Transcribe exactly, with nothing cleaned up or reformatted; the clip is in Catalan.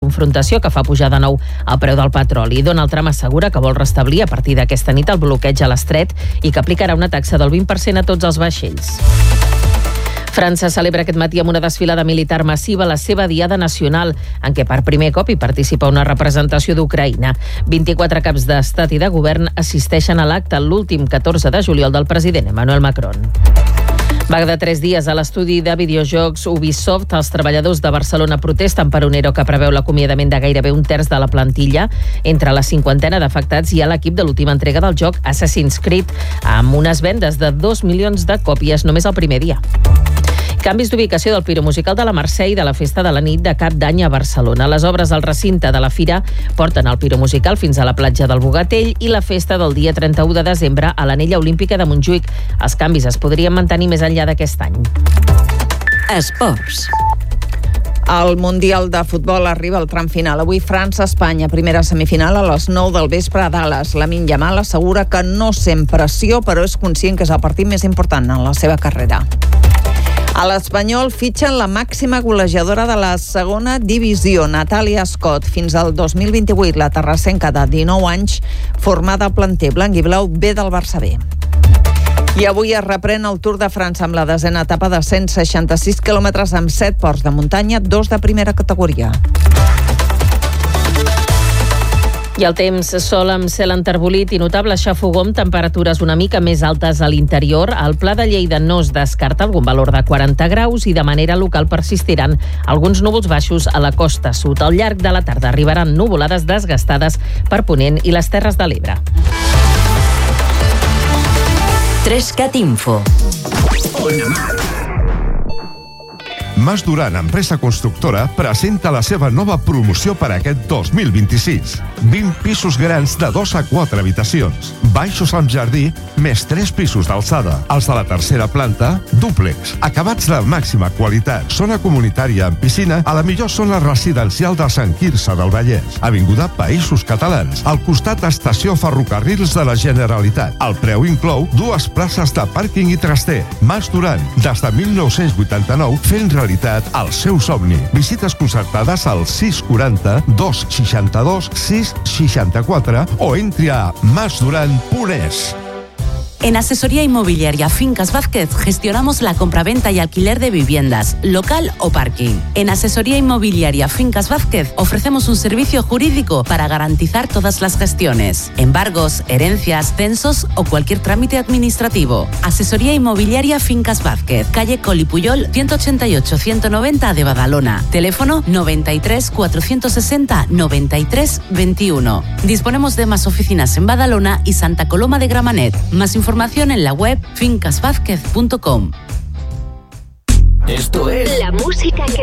confrontació que fa pujar de nou el preu del petroli. Donald Trump assegura que vol restablir a partir d'aquesta nit el bloqueig a l'estret i que aplicarà una taxa del vint per cent a tots els vaixells. França celebra aquest matí amb una desfilada militar massiva la seva Diada Nacional, en què per primer cop hi participa una representació d'Ucraïna. vint-i-quatre caps d'estat i de govern assisteixen a l'acte l'últim catorze de juliol del president Emmanuel Macron. Vaga de tres dies a l'estudi de videojocs Ubisoft. Els treballadors de Barcelona protesten per un ERO que preveu l'acomiadament de gairebé un terç de la plantilla. Entre la cinquantena d'afectats hi ha l'equip de l'última entrega del joc Assassin's Creed, amb unes vendes de dos milions de còpies només el primer dia. Canvis d'ubicació del piromusical de la Mercè i de la Festa de la Nit de Cap d'Any a Barcelona. Les obres al recinte de la fira porten el piromusical fins a la platja del Bogatell i la festa del dia trenta-u de desembre a l'Anella Olímpica de Montjuïc. Els canvis es podrien mantenir més enllà d'aquest any. Esports. El Mundial de Futbol arriba al tram final. Avui França-Espanya, primera semifinal a les nou del vespre a Dallas. Lamine Yamal assegura que no sent pressió, però és conscient que és el partit més important en la seva carrera. A l'Espanyol fitxen la màxima golejadora de la segona divisió, Natàlia Scott. Fins al dos mil vint-i-vuit, la terrassenca de dinou anys, formada al planter blanc i blau B del Barça B. I avui es reprèn el Tour de França amb la desena etapa de cent seixanta-sis quilòmetres amb set ports de muntanya, dos de primera categoria. I el temps, sol amb cel enterbolit i notable xafogó amb temperatures una mica més altes a l'interior. Al Pla de Lleida no es descarta algun valor de quaranta graus i de manera local persistiran alguns núvols baixos a la costa sud. Al llarg de la tarda arribaran nuvolades desgastades per Ponent i les Terres de l'Ebre. Trescat Info. Mas Duran, empresa constructora, presenta la seva nova promoció per aquest dos mil vint-i-sis. vint pisos grans de dos a quatre habitacions, baixos amb jardí, més tres pisos d'alçada. Els de la tercera planta, dúplex, acabats de màxima qualitat, zona comunitària amb piscina a la millor zona residencial de Sant Quirze del Vallès, avinguda Països Catalans, al costat d'estació Ferrocarrils de la Generalitat. El preu inclou dues places de pàrquing i traster. Mas Duran, des de mil nou-cents vuitanta-nou, fent realitat el seu somni. Visites concertades al sis quaranta, dos seixanta-dos, sis seixanta-quatre o entri a mas duran punt es. En Asesoría Inmobiliaria Fincas Vázquez gestionamos la compraventa y alquiler de viviendas, local o parking. En Asesoría Inmobiliaria Fincas Vázquez ofrecemos un servicio jurídico para garantizar todas las gestiones, embargos, herencias, censos o cualquier trámite administrativo. Asesoría Inmobiliaria Fincas Vázquez, calle Coli Puyol, ciento ochenta y ocho ciento noventa de Badalona. Teléfono noventa y tres, cuatrocientos sesenta, noventa y tres, veintiuno. Disponemos de más oficinas en Badalona y Santa Coloma de Gramenet. Más información Información en la web fincas vázquez punto com. Esto es la música que